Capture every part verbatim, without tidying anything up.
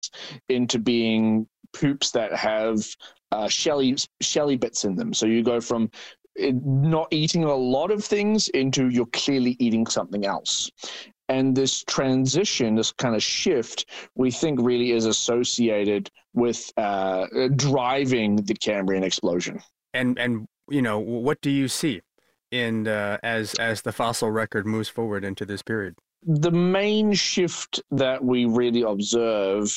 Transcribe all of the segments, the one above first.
into being poops that have uh, shelly shelly bits in them. So you go from not eating a lot of things into you're clearly eating something else. And this transition, this kind of shift, we think really is associated with uh, driving the Cambrian explosion. And and you know, what do you see in uh, as as the fossil record moves forward into this period? The main shift that we really observe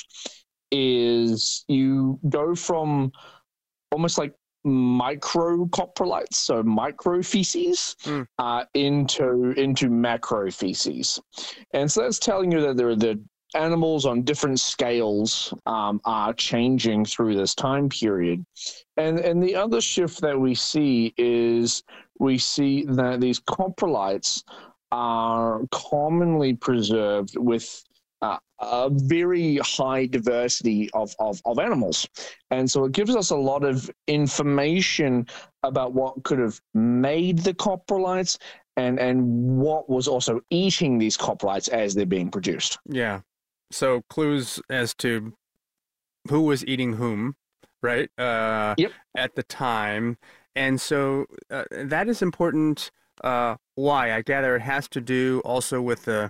is you go from almost like micro coprolites, so micro feces, mm. uh, into into macro feces, and so that's telling you that there are the animals on different scales um, are changing through this time period, and and the other shift that we see is we see that these coprolites are commonly preserved with Uh, a very high diversity of, of, of animals. And so it gives us a lot of information about what could have made the coprolites and, and what was also eating these coprolites as they're being produced. Yeah. So clues as to who was eating whom, right? Uh, yep. At the time. And so uh, that is important. Uh, why? I gather it has to do also with the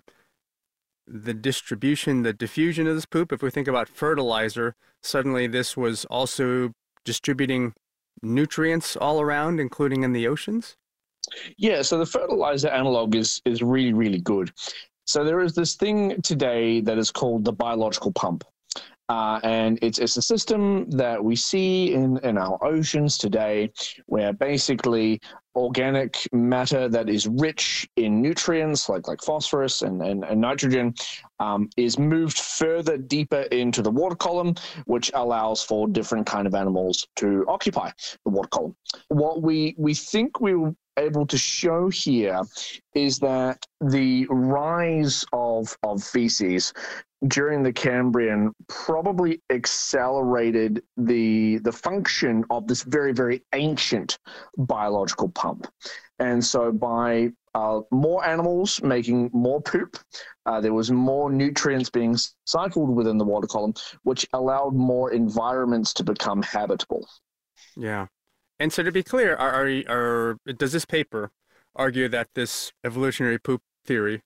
the distribution, the diffusion of this poop. If we think about fertilizer, suddenly this was also distributing nutrients all around, including in the oceans? Yeah, so the fertilizer analog is, is really, really good. So there is this thing today that is called the biological pump. Uh, and it's, it's a system that we see in, in our oceans today where basically organic matter that is rich in nutrients like, like phosphorus and, and, and nitrogen um, is moved further deeper into the water column, which allows for different kind of animals to occupy the water column. What we, we think we were able to show here is that the rise of, of feces during the Cambrian probably accelerated the the function of this very, very ancient biological pump. And so by uh, more animals making more poop, uh, there was more nutrients being cycled within the water column, which allowed more environments to become habitable. Yeah. And so to be clear, are, are, are does this paper argue that this evolutionary poop theory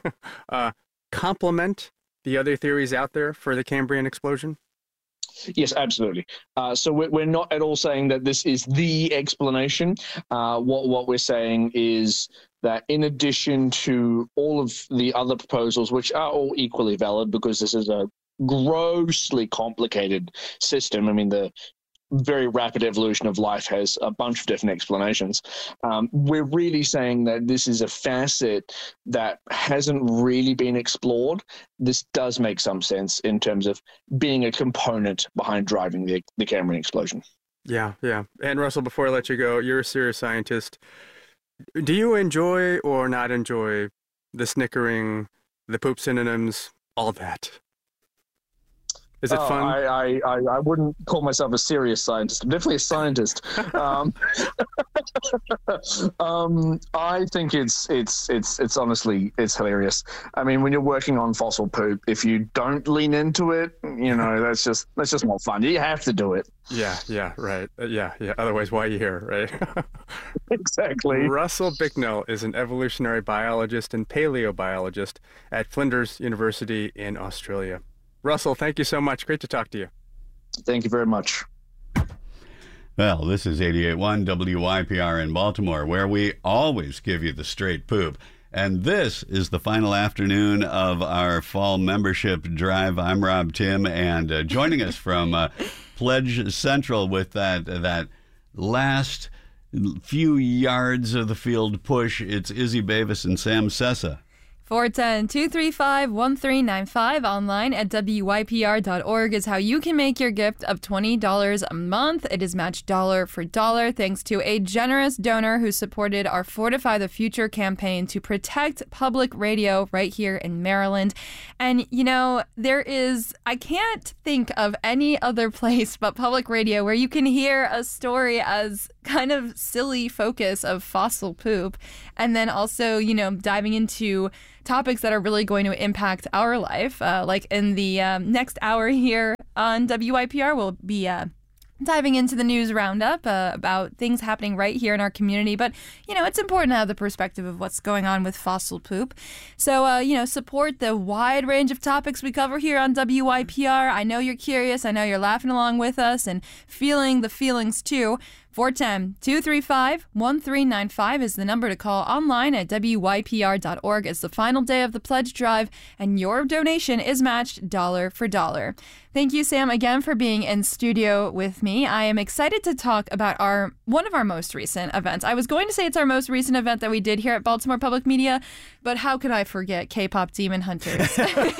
uh, complement the other theories out there for the Cambrian explosion? Yes, absolutely. Uh, so we're, we're not at all saying that this is the explanation. Uh, what, what we're saying is that in addition to all of the other proposals, which are all equally valid because this is a grossly complicated system. I mean, the very rapid evolution of life has a bunch of different explanations. Um, we're really saying that this is a facet that hasn't really been explored. This does make some sense in terms of being a component behind driving the, the Cambrian explosion. Yeah, yeah. And Russell, before I let you go, you're a serious scientist. Do you enjoy or not enjoy the snickering, the poop synonyms, all that? Is it oh, fun? I, I, I wouldn't call myself a serious scientist. I'm definitely a scientist. um, um, I think it's it's it's it's honestly it's hilarious. I mean, when you're working on fossil poop, if you don't lean into it, you know, that's just that's just more fun. You have to do it. Yeah, yeah, right. Uh, yeah, yeah. Otherwise, why are you here, right? Exactly. Russell Bicknell is an evolutionary biologist and paleobiologist at Flinders University in Australia. Russell, thank you so much. Great to talk to you. Thank you very much. Well, this is eighty-eight point one W Y P R in Baltimore, where we always give you the straight poop. And this is the final afternoon of our fall membership drive. I'm Rob Tim, and uh, joining us from uh, Pledge Central with that uh, that last few yards of the field push, it's Izzy Bavis and Sam Sessa. four one zero, two three five, one three nine five online at W Y P R dot org is how you can make your gift of twenty dollars a month. It is matched dollar for dollar thanks to a generous donor who supported our Fortify the Future campaign to protect public radio right here in Maryland. And, you know, there is, I can't think of any other place but public radio where you can hear a story as kind of silly focus of fossil poop and then also, you know, diving into topics that are really going to impact our life. Uh, like in the um, next hour here on W Y P R, we'll be uh, diving into the news roundup uh, about things happening right here in our community. But, you know, it's important to have the perspective of what's going on with fossil poop. So, uh, you know, support the wide range of topics we cover here on W Y P R. I know you're curious. I know you're laughing along with us and feeling the feelings, too. four one zero, two three five, one three nine five is the number to call online at W Y P R dot org. It's the final day of the pledge drive, and your donation is matched dollar for dollar. Thank you, Sam, again for being in studio with me. I am excited to talk about our one of our most recent events. I was going to say it's our most recent event that we did here at Baltimore Public Media, but how could I forget K-pop Demon Hunters?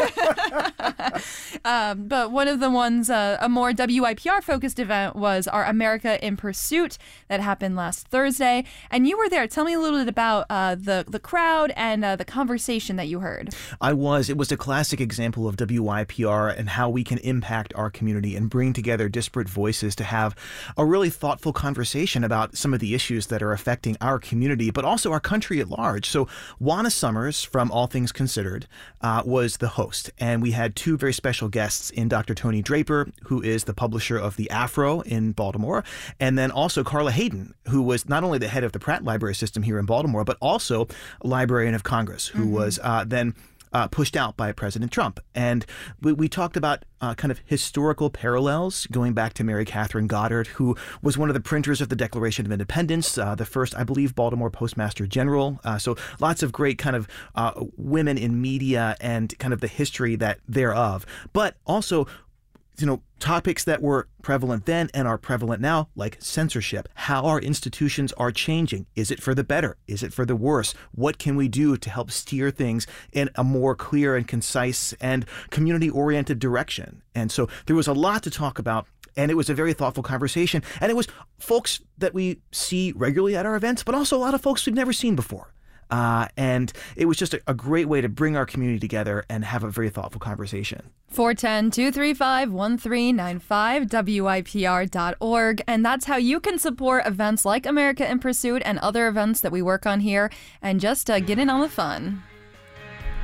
um, but one of the ones, uh, a more W Y P R-focused event was our America in Pursuit that happened last Thursday. And you were there. Tell me a little bit about uh, the, the crowd and uh, the conversation that you heard. I was. It was a classic example of W Y P R and how we can impact our community and bring together disparate voices to have a really thoughtful conversation about some of the issues that are affecting our community, but also our country at large. So Juana Summers from All Things Considered uh, was the host, and we had two very special guests in Doctor Tony Draper, who is the publisher of The Afro in Baltimore, and then also Carla Hayden, who was not only the head of the Pratt Library System here in Baltimore, but also a Librarian of Congress, who mm-hmm. was uh, then Uh, pushed out by President Trump. And we, we talked about uh, kind of historical parallels going back to Mary Catherine Goddard, who was one of the printers of the Declaration of Independence, uh, the first, I believe, Baltimore Postmaster General. Uh, so lots of great kind of uh, women in media and kind of the history that thereof. But also, you know, topics that were prevalent then and are prevalent now, like censorship, how our institutions are changing. Is it for the better? Is it for the worse? What can we do to help steer things in a more clear and concise and community-oriented direction? And so there was a lot to talk about, and it was a very thoughtful conversation. And it was folks that we see regularly at our events, but also a lot of folks we've never seen before. Uh, and it was just a, a great way to bring our community together and have a very thoughtful conversation. four one zero, two three five, one three nine five, W Y P R dot org. And that's how you can support events like America in Pursuit and other events that we work on here and just uh, get in on the fun.